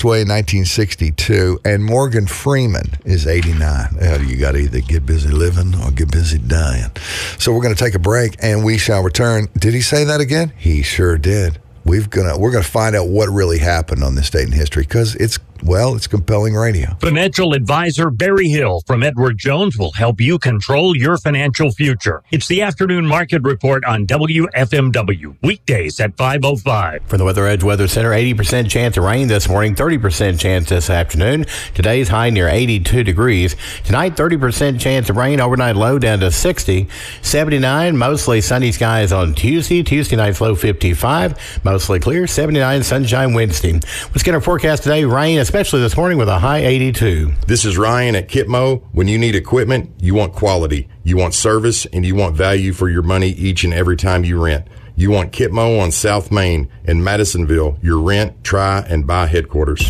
passed away in 1962, and Morgan Freeman is 89. You got to either get busy living or get busy dying. So we're going to take a break, and we shall return. Did he say that again? He sure did. We're gonna find out what really happened on this date in history, because it's compelling radio. Financial advisor Barry Hill from Edward Jones will help you control your financial future. It's the Afternoon Market Report on WFMW, weekdays at 5:05. From the Weather Edge Weather Center, 80% chance of rain this morning, 30% chance this afternoon. Today's high near 82 degrees. Tonight, 30% chance of rain, overnight low down to 60. 79, mostly sunny skies on Tuesday. Tuesday night's low 55, mostly clear. 79, sunshine Wednesday. Let's get our forecast today. Rain, especially this morning, with a high 82. This is Ryan at Kitmo. When you need equipment, you want quality, you want service, and you want value for your money each and every time you rent. You want Kitmo on South Main in Madisonville, your rent, try, and buy headquarters.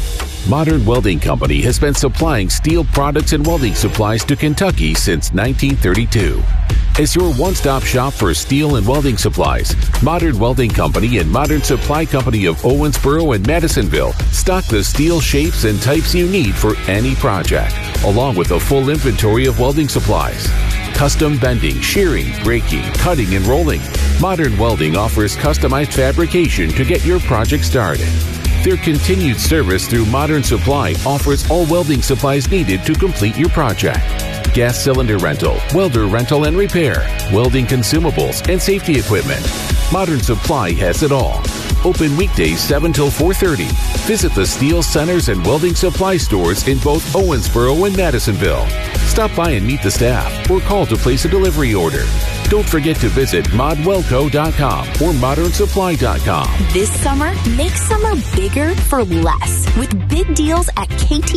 Modern Welding Company has been supplying steel products and welding supplies to Kentucky since 1932. As your one-stop shop for steel and welding supplies, Modern Welding Company and Modern Supply Company of Owensboro and Madisonville stock the steel shapes and types you need for any project, along with a full inventory of welding supplies. Custom bending, shearing, braking, cutting, and rolling. Modern Welding offers customized fabrication to get your project started. Their continued service through Modern Supply offers all welding supplies needed to complete your project. Gas cylinder rental, welder rental and repair, welding consumables, and safety equipment. Modern Supply has it all. Open weekdays 7 till 4:30. Visit the steel centers and welding supply stores in both Owensboro and Madisonville. Stop by and meet the staff or call to place a delivery order. Don't forget to visit modwellco.com or modernsupply.com. This summer, make summer bigger for less with big deals at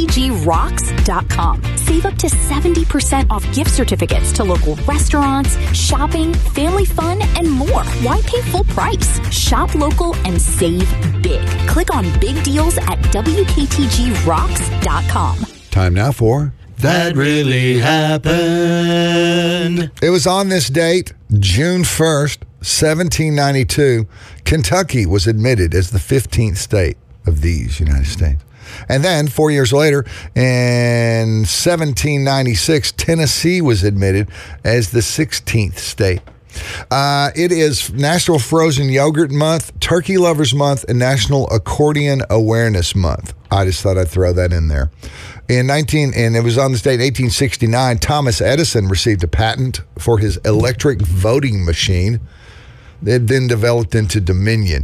ktgrocks.com. Save up to 70% off gift certificates to local restaurants, shopping, family fun, and more. Why pay full price? Shop local and save big. Click on big deals at wktgrocks.com. Time now for That Really Happened. It was on this date, June 1st, 1792, Kentucky was admitted as the 15th state of these United States. And then 4 years later, in 1796, Tennessee was admitted as the 16th state. It is National Frozen Yogurt Month, Turkey Lovers Month, and National Accordion Awareness Month. I just thought I'd throw that in there. And it was on this date, 1869, Thomas Edison received a patent for his electric voting machine. It then developed into Dominion.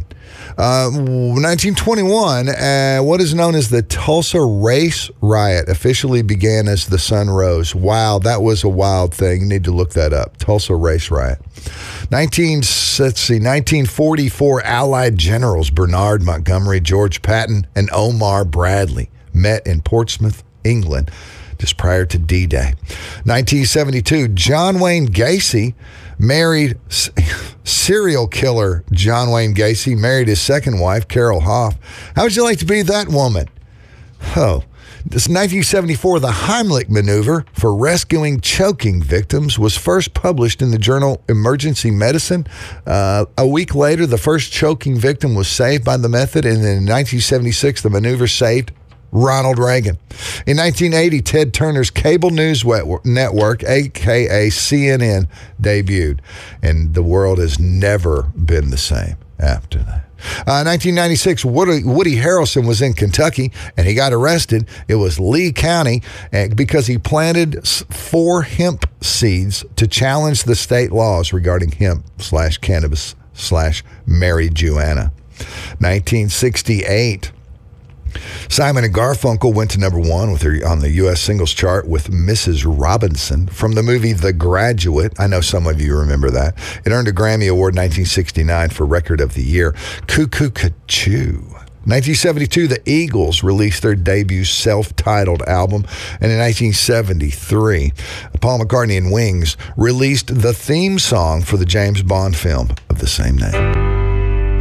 1921, what is known as the Tulsa Race Riot officially began as the Sun Rose. Wow, that was a wild thing. You need to look that up. Tulsa Race Riot. 1944, Allied generals Bernard Montgomery, George Patton, and Omar Bradley met in Portsmouth, England, just prior to D-Day. 1972, John Wayne Gacy married serial killer John Wayne Gacy, married his second wife, Carol Hoff. How would you like to be that woman? Oh, this 1974, the Heimlich maneuver for rescuing choking victims was first published in the journal Emergency Medicine. A week later, the first choking victim was saved by the method, and in 1976, the maneuver saved Ronald Reagan. In 1980, Ted Turner's cable news network, a.k.a. CNN, debuted, and the world has never been the same after that. 1996, Woody Harrelson was in Kentucky, and he got arrested. It was Lee County because he planted 4 hemp seeds to challenge the state laws regarding hemp/cannabis/marijuana. 1968, Simon and Garfunkel went to number 1 on the U.S. singles chart with Mrs. Robinson from the movie The Graduate. I know some of you remember that. It earned a Grammy Award in 1969 for Record of the Year. Cuckoo Cachoo. 1972, the Eagles released their debut self-titled album. And in 1973, Paul McCartney and Wings released the theme song for the James Bond film of the same name.